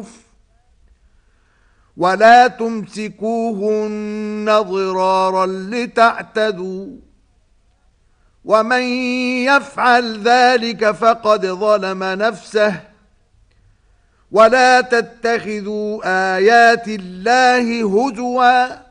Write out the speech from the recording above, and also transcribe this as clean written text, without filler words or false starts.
بِالْمَعْرُوفِ وَلَا تُمْسِكُوهُنَّ ضِرَارًا لِتَعْتَدُوا وَمَن يَفْعَلْ ذَلِكَ فَقَدْ ظَلَمَ نَفْسَهُ وَلَا تَتَّخِذُوا آيَاتِ اللَّهِ هُزُوًا